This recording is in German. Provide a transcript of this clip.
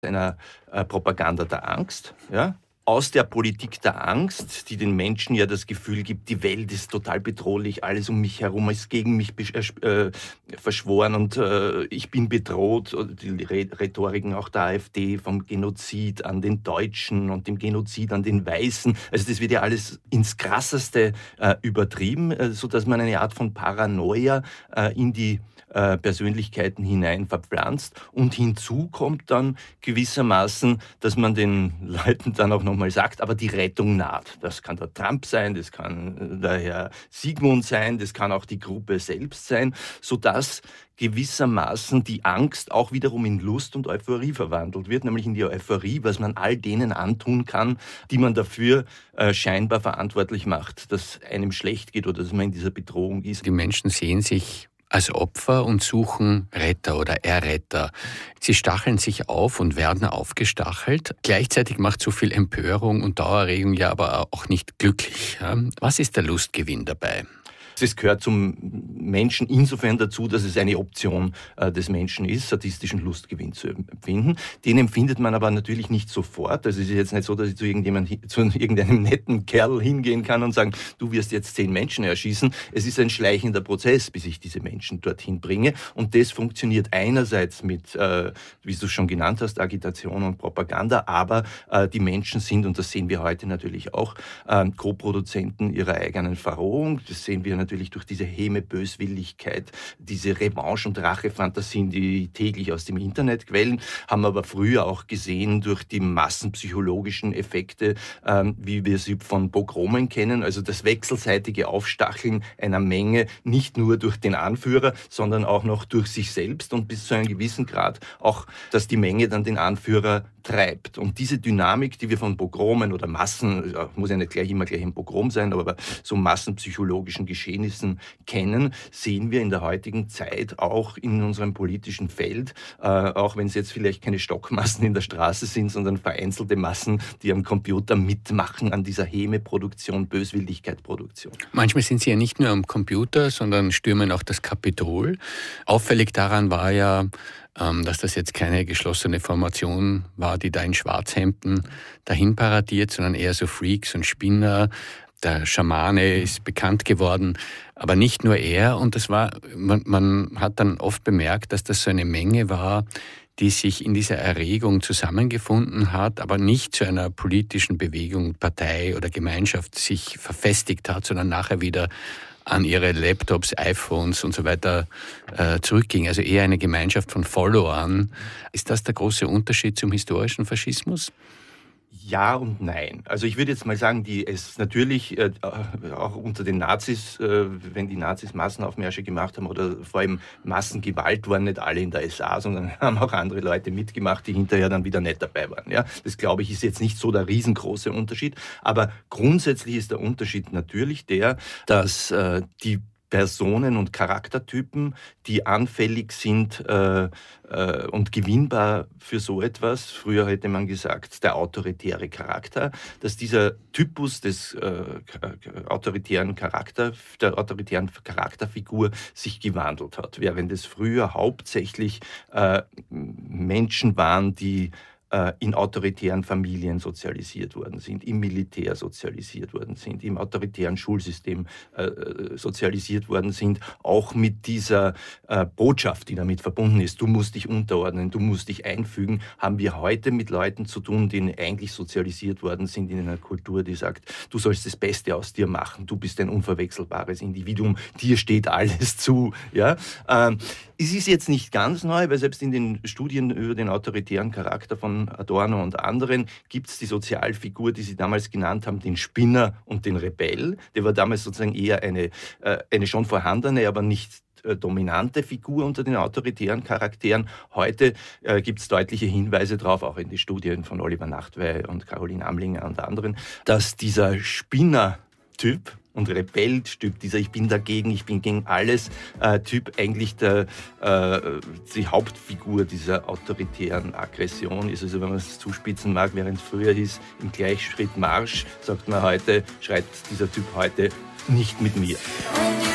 einer Propaganda der Angst, ja? Aus der Politik der Angst, die den Menschen ja das Gefühl gibt, die Welt ist total bedrohlich, alles um mich herum ist gegen mich verschworen und ich bin bedroht. Die Rhetoriken auch der AfD vom Genozid an den Deutschen und dem Genozid an den Weißen. Also das wird ja alles ins Krasseste übertrieben, sodass man eine Art von Paranoia in die Persönlichkeiten hinein verpflanzt. Und hinzu kommt dann gewissermaßen, dass man den Leuten dann auch nochmal sagt, aber die Rettung naht. Das kann der Trump sein, das kann der Herr Sigmund sein, das kann auch die Gruppe selbst sein, sodass gewissermaßen die Angst auch wiederum in Lust und Euphorie verwandelt wird, nämlich in die Euphorie, was man all denen antun kann, die man dafür scheinbar verantwortlich macht, dass einem schlecht geht oder dass man in dieser Bedrohung ist. Die Menschen sehen sich als Opfer und suchen Retter oder Erretter. Sie stacheln sich auf und werden aufgestachelt. Gleichzeitig macht so viel Empörung und Dauererregung ja aber auch nicht glücklich. Was ist der Lustgewinn dabei? Es gehört zum Menschen insofern dazu, dass es eine Option des Menschen ist, sadistischen Lustgewinn zu empfinden. Den empfindet man aber natürlich nicht sofort. Also es ist jetzt nicht so, dass ich zu irgendeinem netten Kerl hingehen kann und sagen, du wirst jetzt 10 Menschen erschießen. Es ist ein schleichender Prozess, bis ich diese Menschen dorthin bringe. Und das funktioniert einerseits mit, wie du es schon genannt hast, Agitation und Propaganda, aber die Menschen sind, und das sehen wir heute natürlich auch, Co-Produzenten ihrer eigenen Verrohung. Das sehen wir natürlich durch diese Häme Böswilligkeit, diese Revanche- und Rachefantasien, die täglich aus dem Internet quellen, haben aber früher auch gesehen durch die massenpsychologischen Effekte, wie wir sie von Pogromen kennen, also das wechselseitige Aufstacheln einer Menge, nicht nur durch den Anführer, sondern auch noch durch sich selbst und bis zu einem gewissen Grad auch, dass die Menge dann den Anführer treibt. Und diese Dynamik, die wir von Pogromen oder Massen, muss ja nicht immer gleich ein Pogrom sein, aber so massenpsychologischen Geschehnissen kennen, sehen wir in der heutigen Zeit auch in unserem politischen Feld, auch wenn es jetzt vielleicht keine Stockmassen in der Straße sind, sondern vereinzelte Massen, die am Computer mitmachen an dieser Häme-Produktion, Böswilligkeit-Produktion. Manchmal sind sie ja nicht nur am Computer, sondern stürmen auch das Kapitol. Auffällig daran war ja, dass das jetzt keine geschlossene Formation war, die da in Schwarzhemden dahin paradiert, sondern eher so Freaks und Spinner. Der Schamane ist bekannt geworden, aber nicht nur er. Und das war, man hat dann oft bemerkt, dass das so eine Menge war, die sich in dieser Erregung zusammengefunden hat, aber nicht zu einer politischen Bewegung, Partei oder Gemeinschaft sich verfestigt hat, sondern nachher wieder an ihre Laptops, iPhones und so weiter zurückging. Also eher eine Gemeinschaft von Followern. Ist das der große Unterschied zum historischen Faschismus? Ja und nein. Also ich würde jetzt mal sagen, es natürlich auch unter den Nazis, wenn die Nazis Massenaufmärsche gemacht haben oder vor allem Massengewalt, waren nicht alle in der SA, sondern haben auch andere Leute mitgemacht, die hinterher dann wieder nicht dabei waren. Ja? Das, glaube ich, ist jetzt nicht so der riesengroße Unterschied. Aber grundsätzlich ist der Unterschied natürlich der, dass die Personen und Charaktertypen, die anfällig sind und gewinnbar für so etwas, früher hätte man gesagt, der autoritäre Charakter, dass dieser Typus des autoritären Charakterfigur sich gewandelt hat. Während es früher hauptsächlich Menschen waren, die in autoritären Familien sozialisiert worden sind, im Militär sozialisiert worden sind, im autoritären Schulsystem sozialisiert worden sind, auch mit dieser Botschaft, die damit verbunden ist, du musst dich unterordnen, du musst dich einfügen, haben wir heute mit Leuten zu tun, die eigentlich sozialisiert worden sind in einer Kultur, die sagt, du sollst das Beste aus dir machen, du bist ein unverwechselbares Individuum, dir steht alles zu. Ja? Es ist jetzt nicht ganz neu, weil selbst in den Studien über den autoritären Charakter von Adorno und anderen gibt es die Sozialfigur, die sie damals genannt haben, den Spinner und den Rebell. Der war damals sozusagen eher eine schon vorhandene, aber nicht dominante Figur unter den autoritären Charakteren. Heute gibt es deutliche Hinweise darauf, auch in den Studien von Oliver Nachtwey und Caroline Amlinger und anderen, dass dieser Spinner-Typ und Rebell-Typ, dieser Ich bin dagegen, ich bin gegen alles Typ eigentlich die Hauptfigur dieser autoritären Aggression ist. Also wenn man es zuspitzen mag, während es früher hieß, im Gleichschritt Marsch, sagt man heute, schreit dieser Typ heute nicht mit mir.